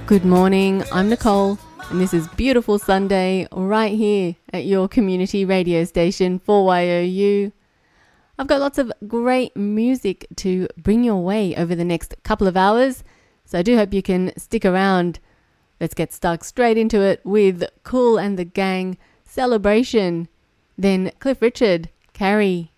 Good morning, I'm Nicole, and this is Beautiful Sunday right here at your community radio station 4YOU. I've got lots of great music to bring your way over the next couple of hours, so I do hope you can stick around. Let's get stuck straight into it with Kool and the Gang, Celebration, then Cliff Richard, Carrie.